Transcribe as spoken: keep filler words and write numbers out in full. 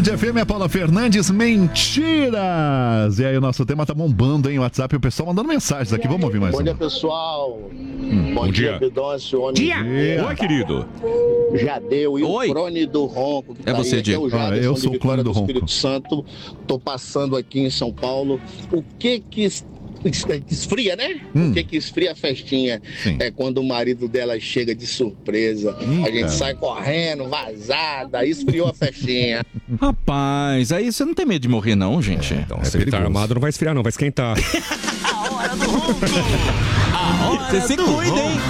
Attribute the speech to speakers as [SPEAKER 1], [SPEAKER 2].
[SPEAKER 1] Band F M, é Paula Fernandes, mentiras! E aí o nosso tema tá bombando, hein? O WhatsApp, o pessoal mandando mensagens aqui, vamos ouvir mais
[SPEAKER 2] Bom
[SPEAKER 1] uma.
[SPEAKER 2] dia, pessoal.
[SPEAKER 1] Hum,
[SPEAKER 2] bom,
[SPEAKER 3] bom
[SPEAKER 2] dia,
[SPEAKER 3] dia.
[SPEAKER 2] Bidôncio, homem.
[SPEAKER 3] Dia.
[SPEAKER 2] Dia.
[SPEAKER 3] Oi, querido.
[SPEAKER 2] Jadeu e
[SPEAKER 3] Oi.
[SPEAKER 2] o Crone do Ronco. que
[SPEAKER 3] É
[SPEAKER 2] tá
[SPEAKER 3] você,
[SPEAKER 2] aí. Aqui
[SPEAKER 3] Diego.
[SPEAKER 2] É o Jaderson
[SPEAKER 1] Ah, eu
[SPEAKER 2] de
[SPEAKER 1] sou o
[SPEAKER 2] Vitória
[SPEAKER 1] Clone do Ronco.
[SPEAKER 2] Espírito Santo. Tô passando aqui em São Paulo. O que que es- es- esfria, né?
[SPEAKER 1] Hum.
[SPEAKER 2] O que que esfria a festinha?
[SPEAKER 1] Sim.
[SPEAKER 2] É quando o marido dela chega de surpresa.
[SPEAKER 1] Ih,
[SPEAKER 2] a gente
[SPEAKER 1] cara.
[SPEAKER 2] sai correndo, vazada. Esfriou a festinha.
[SPEAKER 4] Rapaz, aí você não tem medo de morrer, não, gente?
[SPEAKER 3] Então,
[SPEAKER 1] É
[SPEAKER 3] se ele tá
[SPEAKER 1] perigoso.
[SPEAKER 3] armado, não vai esfriar, não, vai esquentar.
[SPEAKER 4] Você se cuida, hein?